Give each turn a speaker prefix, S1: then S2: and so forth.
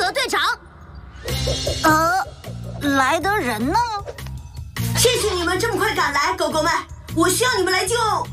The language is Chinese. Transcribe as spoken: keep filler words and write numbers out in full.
S1: 者队长。
S2: 呃，来的人呢？
S3: 谢谢你们这么快赶来，狗狗们，我需要你们来救。